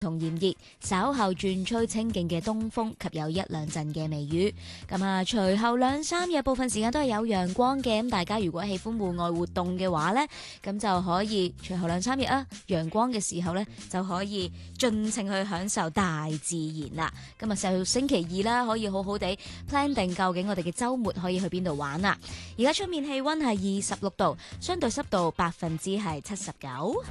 同炎熱，稍後轉吹清勁嘅東風及有一兩陣嘅微雨。咁啊，隨後兩三日部分時間都係有陽光嘅。咁大家如果喜歡戶外活動嘅話呢，咁就可以隨後兩三日啊，陽光嘅時候呢，就可以盡情去享受大自然啦。今日就星期二啦，可以好好地 plan 定究竟我哋嘅週末可以去邊度玩啦。而家出面氣溫係26度，相對濕度79%。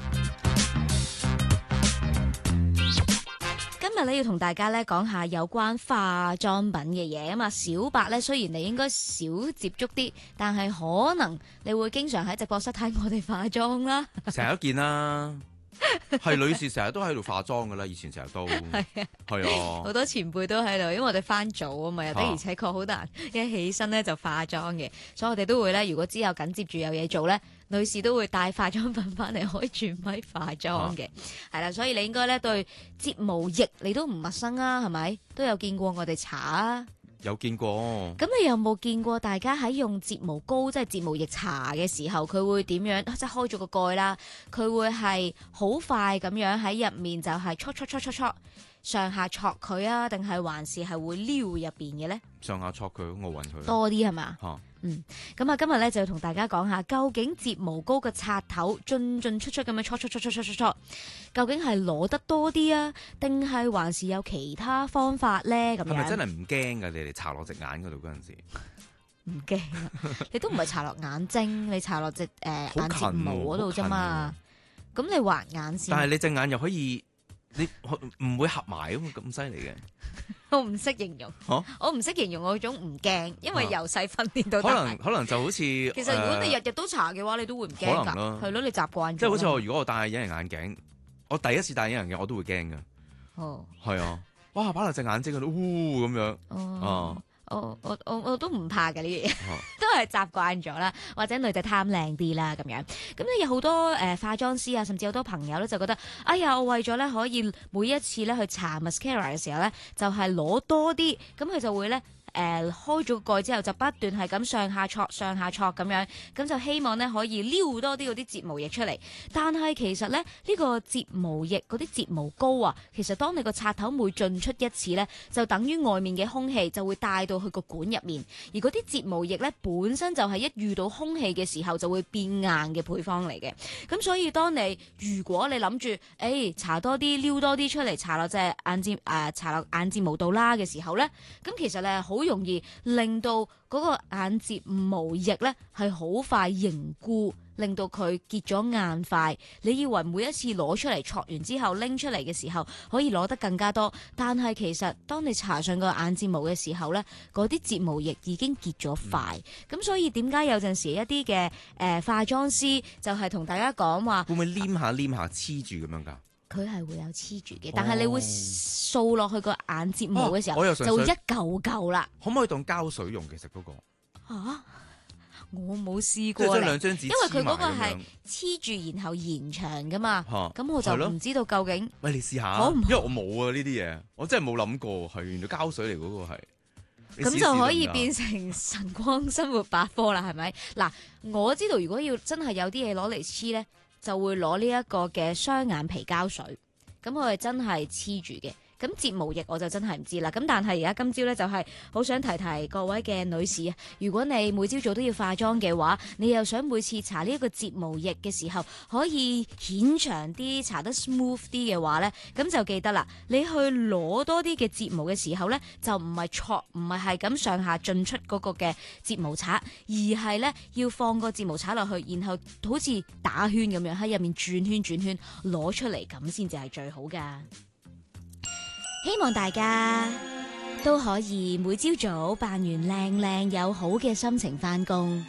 今日咧要同大家咧講下有關化妝品嘅嘢啊嘛，小白咧雖然你應該少接觸啲，但係可能你會經常喺直播室睇我哋化妝啦， 成日都見啦，係女士成日都喺度化妝噶啦，以前成日都係啊， 好多前輩都喺度，因為我哋翻早啊嘛，的而且確好難一起身咧就化妝嘅，所以我哋都會咧，如果之後緊接住有嘢做咧，女士都會帶化妝品翻嚟開全咪化妝嘅，係啦，所以你應該咧對睫毛液你都唔陌生啊，係咪？都有見過我哋搽啊。 有見過。 咁你有冇見過大家喺用睫毛膏即係睫毛液搽嘅時候，佢會點樣？即係開咗個蓋啦，佢會係好快咁樣喺入面就係搓上下搓佢啊，定係還是係會撩入邊嘅咧？ 上下搓佢，我暈佢多啲係嘛？咁啊，今日咧就要同大家講下，究竟睫毛膏嘅刷頭進出咁樣搓，究竟係攞得多啲啊，定係還是有其他方法咧？咁樣係咪真係唔驚㗎？你哋搽落隻眼嗰度嗰陣時， 唔驚啊！你都唔係搽落眼睛，你搽落隻眼睫毛嗰度啫嘛。咁你畫眼線， 但係你隻眼又可以，你唔會合埋咁犀利嘅。 我唔識形容，我唔識形容我嗰種唔驚，因為由細訓練到大。 可能就好似其實如果你日日都搽嘅話，你都會唔驚㗎。係咯，你習慣咗。 即係好似如果我戴隱形眼鏡，我第一次戴隱形眼鏡我都會驚㗎。哦，係啊，哇！擺落隻眼睛嗰度，咁樣。 我都唔怕嘅呢啲嘢，都係習慣咗啦。或者女仔貪靚啲啦咁樣。咁咧有好多化妝師啊，甚至好多朋友咧就覺得，哎呀，我為咗咧可以每一次咧去搽 mascara 嘅時候咧，就係攞多啲，咁佢就會咧。開咗個蓋之後就不斷係咁上下搓咁樣，咁就希望咧可以撩多啲嗰啲睫毛液出嚟。但係其實咧呢個睫毛液嗰啲睫毛膏啊，其實當你個刷頭每進出一次咧，就等於外面嘅空氣就會帶到去個管入面，而嗰啲睫毛液咧本身就係一遇到空氣嘅時候就會變硬嘅配方嚟嘅。咁所以當你如果你諗住搽多啲撩多啲出嚟搽落隻搽落眼睫毛度啦嘅時候咧，咁其實咧好容易令到嗰個眼睫毛液咧係好快凝固，令到佢結咗硬塊。你以為每一次攞出嚟搓完之後拎出嚟嘅時候可以攞得更加多，但係其實當你搽上個眼睫毛嘅時候咧，嗰啲睫毛液已經結咗塊。咁所以點解有陣時一啲嘅化妝師就係同大家講話， 會唔會黏下黐住咁樣㗎？ 佢係會有黐住嘅，但係你會掃落去個眼睫毛嘅時候，就會一嚿嚿啦。 可唔可以當膠水用？其實嗰個我冇試過咧， 兩張紙， 因為佢嗰個係黐住然後延長噶嘛。咁我就唔知道究竟。 喂，你試下，因為我冇啊呢啲嘢，我真係冇諗過係原來膠水嚟嗰個係。 咁就可以變成晨光生活百科啦，係咪？嗱，我知道如果要真係有啲嘢攞嚟黐咧，就會攞呢一個嘅雙眼皮膠水，咁佢係真係黐住嘅。咁睫毛液我就真係唔知啦。咁但係而家今朝咧就係好想提提各位嘅女士啊，如果你每朝早都要化妝嘅話，你又想每次搽呢一個睫毛液嘅時候可以顯長啲，搽得 smooth 啲嘅話咧，咁就記得啦，你去攞多啲嘅睫毛嘅時候咧，就唔係搓，唔係咁上下進出嗰個嘅睫毛刷，而係咧要放個睫毛刷落去，然後好似打圈咁樣喺入面轉圈攞出嚟，咁先至係最好噶。希望大家都可以每朝早扮完靚有好嘅心情返工，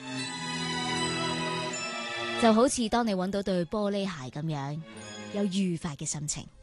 就好似當你搵到對玻璃鞋咁樣，有愉快嘅心情。